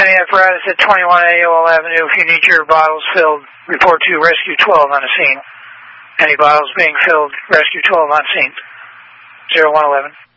Any apparatus at 21 AOL Avenue. If you need your bottles filled, report to Rescue 12 on the scene. Any bottles being filled, Rescue 12 on scene. 0111.